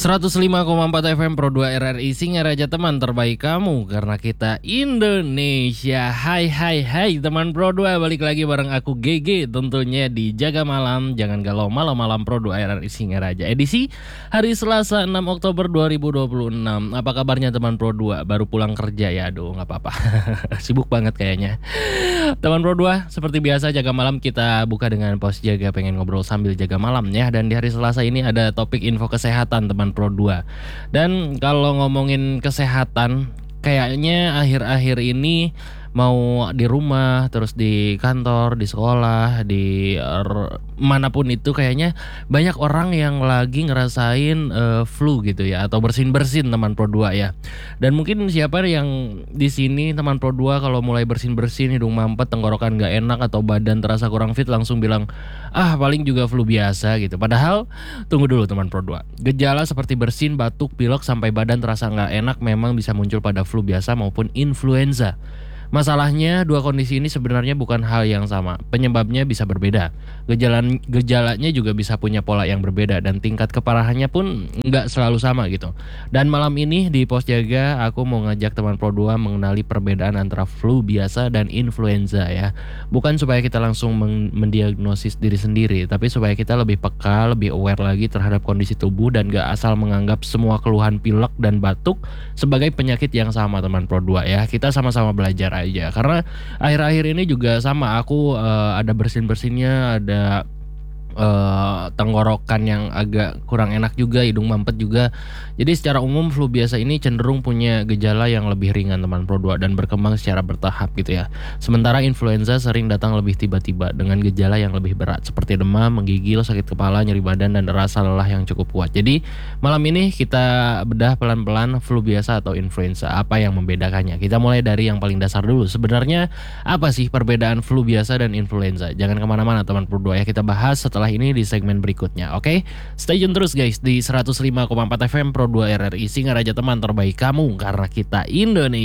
105,4 FM Pro 2 RRI Singaraja, teman terbaik kamu karena kita Indonesia. Hai teman Pro 2, balik lagi bareng aku GG tentunya di Jaga Malam. Jangan galau malam-malam Pro 2 RRI Singaraja edisi hari Selasa 6 Oktober 2026. Apa kabarnya teman Pro 2? Baru pulang kerja ya? Aduh gak apa-apa. Sibuk banget kayaknya. Teman Pro 2, seperti biasa Jaga Malam kita buka dengan pos jaga, pengen ngobrol sambil jaga malam ya. Dan di hari Selasa ini ada topik info kesehatan teman Pro 2. Dan kalau ngomongin kesehatan, kayaknya akhir-akhir ini mau di rumah, terus di kantor, di sekolah, di manapun itu kayaknya banyak orang yang lagi ngerasain flu gitu ya, atau bersin-bersin teman Pro 2 ya. Dan mungkin siapa yang di sini teman Pro 2 kalau mulai bersin-bersin, hidung mampet, tenggorokan gak enak atau badan terasa kurang fit langsung bilang paling juga flu biasa gitu. Padahal tunggu dulu teman Pro 2. Gejala seperti bersin, batuk, pilek sampai badan terasa gak enak memang bisa muncul pada flu biasa maupun influenza. Masalahnya dua kondisi ini sebenarnya bukan hal yang sama. Penyebabnya bisa berbeda. Gejalanya juga bisa punya pola yang berbeda dan tingkat keparahannya pun nggak selalu sama gitu. Dan malam ini di Pos Jaga aku mau ngajak teman Pro 2 mengenali perbedaan antara flu biasa dan influenza ya. Bukan supaya kita langsung mendiagnosis diri sendiri, tapi supaya kita lebih peka, lebih aware lagi terhadap kondisi tubuh dan gak asal menganggap semua keluhan pilek dan batuk sebagai penyakit yang sama teman Pro 2 ya. Kita sama-sama belajar aja, karena akhir-akhir ini juga sama aku ada bersin-bersinnya, ada tenggorokan yang agak kurang enak juga, hidung mampet juga. Jadi secara umum flu biasa ini cenderung punya gejala yang lebih ringan teman Pro 2 dan berkembang secara bertahap gitu ya. Sementara influenza sering datang lebih tiba-tiba dengan gejala yang lebih berat seperti demam, menggigil, sakit kepala, nyeri badan dan rasa lelah yang cukup kuat. Jadi malam ini kita bedah pelan-pelan flu biasa atau influenza, apa yang membedakannya. Kita mulai dari yang paling dasar dulu. Sebenarnya apa sih perbedaan flu biasa dan influenza? Jangan kemana-mana teman Pro 2 ya, kita bahas setelah ini di segmen berikutnya. Oke, stay tune terus guys di 105,4 FM Pro 2 RRI Singaraja, teman terbaik kamu karena kita Indonesia.